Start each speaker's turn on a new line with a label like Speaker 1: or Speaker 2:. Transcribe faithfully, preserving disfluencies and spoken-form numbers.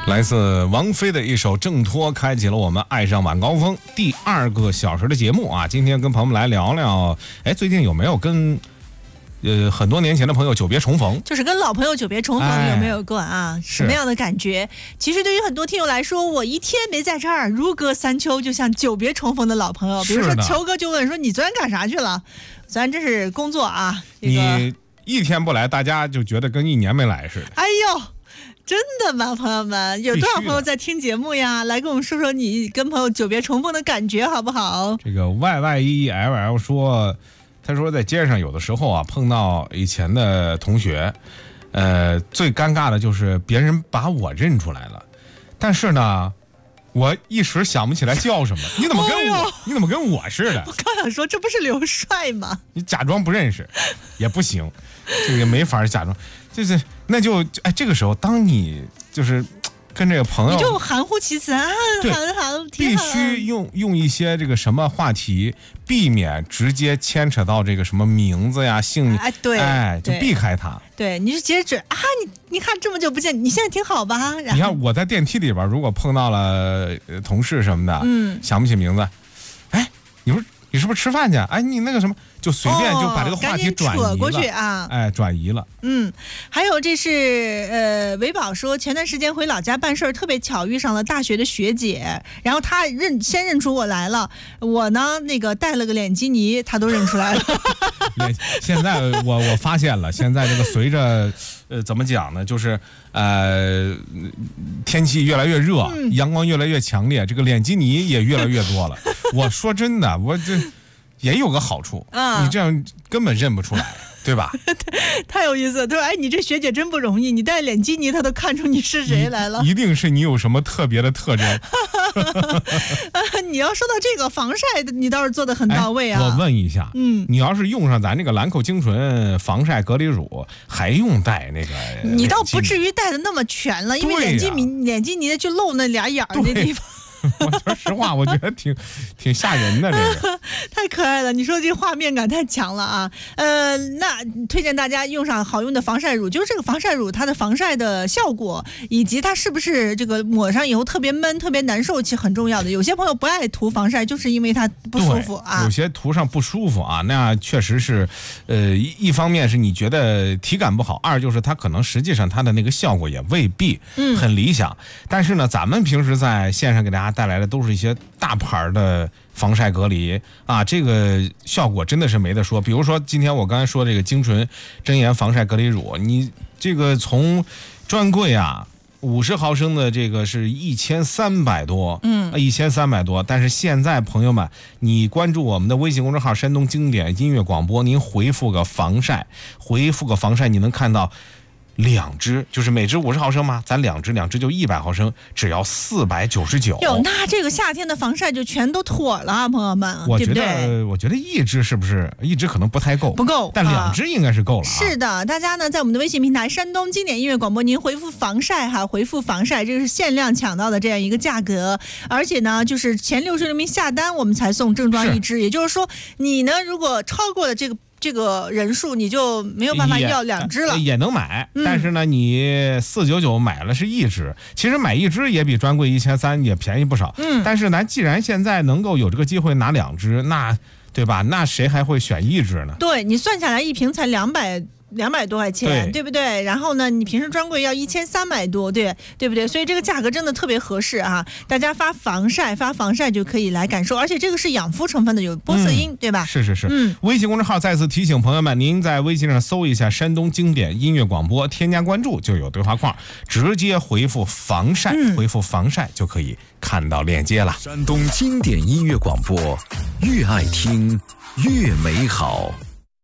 Speaker 1: 来自王菲的一首《挣脱》，开启了我们爱上晚高峰第二个小时的节目啊！今天跟朋友们来聊聊，哎，最近有没有跟呃很多年前的朋友久别重逢？
Speaker 2: 就是跟老朋友久别重逢，
Speaker 1: 哎、
Speaker 2: 有没有过啊？什么样的感觉？其实对于很多听友来说，我一天没在这儿，如隔三秋，就像久别重逢的老朋友。比如说球哥就问说：“你昨天干啥去了？”昨天真是工作啊，这个、
Speaker 1: 你一天不来，大家就觉得跟一年没来似的。
Speaker 2: 哎呦！真的吗，朋友们？有多少朋友在听节目呀？来跟我们说说你跟朋友久别重逢的感觉，好不好？
Speaker 1: 这个 Y Y E L L 说，他说在街上有的时候啊，碰到以前的同学，呃，最尴尬的就是别人把我认出来了，但是呢，我一时想不起来叫什么。你怎么跟我？哦、你怎么跟我似的？
Speaker 2: 我刚想说，这不是刘帅吗？
Speaker 1: 你假装不认识，也不行，这个没法假装。就是那就哎，这个时候，当你就是跟这个朋友，
Speaker 2: 你就含糊其辞啊，好好，
Speaker 1: 必须用用一些这个什么话题，避免直接牵扯到这个什么名字呀、姓名，
Speaker 2: 哎，对，
Speaker 1: 哎，就避开它。
Speaker 2: 对，你就接着啊，你你看这么久不见，你现在挺好吧？
Speaker 1: 你看我在电梯里边，如果碰到了同事什么的，嗯，想不起名字，哎，你不是你是不是吃饭去？哎，你那个什么。就随便就把这个话题转移了、
Speaker 2: 哦、过去啊，
Speaker 1: 哎，转移了。
Speaker 2: 嗯，还有这是呃，维宝说前段时间回老家办事儿，特别巧遇上了大学的学姐，然后她认先认出我来了，我呢那个带了个脸基尼，她都认出来了。
Speaker 1: 现在我我发现了，现在这个随着呃怎么讲呢，就是呃天气越来越热，嗯、阳光越来越强烈，这个脸基尼也越来越多了。我说真的，我这。也有个好处啊，你这样根本认不出来，对吧？
Speaker 2: 太有意思了。他说：“哎，你这学姐真不容易，你戴脸基尼，他都看出你是谁来了。
Speaker 1: 一定是你有什么特别的特征。
Speaker 2: 你要说到这个防晒，你倒是做的很到位啊。
Speaker 1: 我问一下，嗯，你要是用上咱这个兰蔻精纯防晒隔离乳，还用戴那个？
Speaker 2: 你倒不至于戴的那么全了，因为脸基尼、脸基尼就露那俩眼儿那地方。”
Speaker 1: 我说实话，我觉得挺挺吓人的，这个
Speaker 2: 太可爱了。你说这画面感太强了啊！呃，那推荐大家用上好用的防晒乳，就是这个防晒乳它的防晒的效果，以及它是不是这个抹上以后特别闷、特别难受，其实很重要的。有些朋友不爱涂防晒，就是因为它不舒服啊。
Speaker 1: 有些涂上不舒服啊，那确实是，呃，一方面是你觉得体感不好，二就是它可能实际上它的那个效果也未必很理想。嗯、但是呢，咱们平时在线上给大家带来的都是一些大牌的防晒隔离啊，这个效果真的是没得说。比如说今天我刚才说这个精纯真颜防晒隔离乳，你这个从专柜啊五十毫升的这个是一千三百多，嗯，一千三百多。但是现在朋友们，你关注我们的微信公众号山东经典音乐广播，您回复个防晒，回复个防晒，你能看到。两支就是每支五十毫升嘛，咱两支两支就一百毫升，只要四百九十九。
Speaker 2: 哟，那这个夏天的防晒就全都妥了啊，朋友们。
Speaker 1: 我觉得，
Speaker 2: 对不对？
Speaker 1: 我觉得一支是不是一支可能不太够，
Speaker 2: 不够，
Speaker 1: 但两支应该是够了、啊。
Speaker 2: 是的，大家呢在我们的微信平台山东经典音乐广播，您回复防晒哈，回复防晒，这个是限量抢到的这样一个价格，而且呢就是前六十六名下单我们才送正装一支，也就是说你呢如果超过了这个。这个人数你就没有办法要两支了，
Speaker 1: 也, 也能买、嗯，但是呢，你四九九买了是一支，其实买一支也比专柜一千三也便宜不少。嗯，但是咱既然现在能够有这个机会拿两支，那对吧？那谁还会选一支呢？
Speaker 2: 对你算下来一瓶才两百。两百多块钱， 对, 对不对？然后呢，你平时专柜要一千三百多，对对不对？所以这个价格真的特别合适啊！大家发防晒，发防晒就可以来感受，而且这个是养肤成分的，有玻色因，嗯、对吧？
Speaker 1: 是是是。嗯。微信公众号再次提醒朋友们，您在微信上搜一下山东经典音乐广播，添加关注就有对话框，直接回复防晒，嗯、回复防晒就可以看到链接了。
Speaker 3: 山东经典音乐广播，越爱听越美好。